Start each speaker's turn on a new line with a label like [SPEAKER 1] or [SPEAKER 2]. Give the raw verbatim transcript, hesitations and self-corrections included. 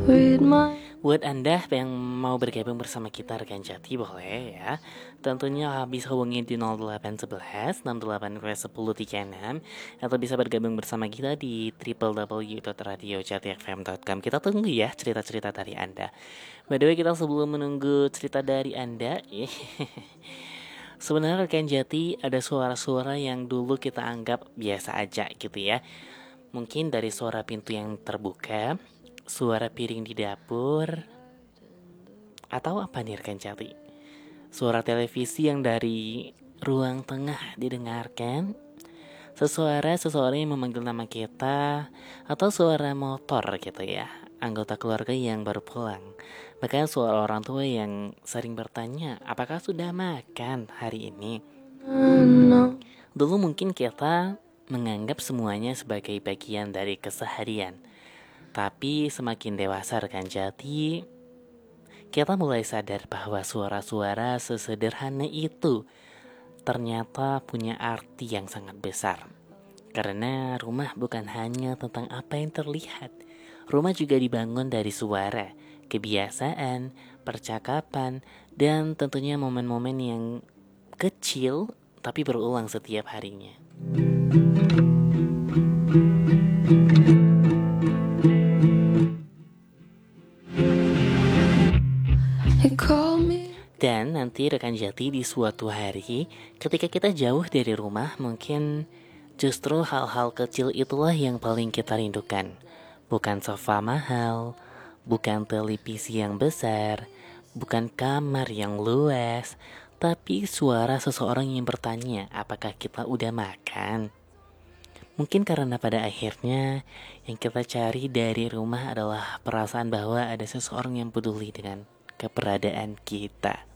[SPEAKER 1] with my.
[SPEAKER 2] Buat Anda yang mau bergabung bersama kita rekan Jati boleh ya. Tentunya bisa hubungi di nol delapan satu satu enam delapan dua satu tiga enam atau bisa bergabung bersama kita di w w w dot radio jati f m dot com. Kita tunggu ya cerita-cerita dari Anda. By the way, kita sebelum menunggu cerita dari Anda, sebenarnya rekan Jati ada suara-suara yang dulu kita anggap biasa aja gitu ya. Mungkin dari suara pintu yang terbuka, suara piring di dapur, atau apa nih rekan Jati? Suara televisi yang dari ruang tengah didengarkan, sesuara seseorang yang memanggil nama kita, atau suara motor gitu ya, anggota keluarga yang baru pulang. Bahkan suara orang tua yang sering bertanya, apakah sudah makan hari ini? Dulu mungkin kita menganggap semuanya sebagai bagian dari keseharian. Tapi semakin dewasa rekan Jati, kita mulai sadar bahwa suara-suara sesederhana itu ternyata punya arti yang sangat besar. Karena rumah bukan hanya tentang apa yang terlihat. Rumah juga dibangun dari suara, kebiasaan, percakapan, dan tentunya momen-momen yang kecil tapi berulang setiap harinya. Dan nanti rekan Jati di suatu hari ketika kita jauh dari rumah, mungkin justru hal-hal kecil itulah yang paling kita rindukan. Bukan sofa mahal, bukan televisi yang besar, bukan kamar yang luas, tapi suara seseorang yang bertanya apakah kita udah makan. Mungkin karena pada akhirnya yang kita cari dari rumah adalah perasaan bahwa ada seseorang yang peduli dengan keberadaan kita.